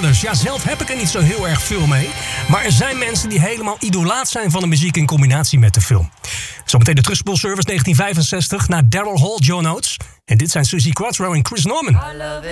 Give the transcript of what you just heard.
Brothers. Ja, zelf heb ik er niet zo heel erg veel mee. Maar er zijn mensen die helemaal idolaat zijn van de muziek in combinatie met de film. Zometeen de Terugspoel Service 1965 naar Daryl Hall, John Oates. En dit zijn Suzy Quatro en Chris Norman.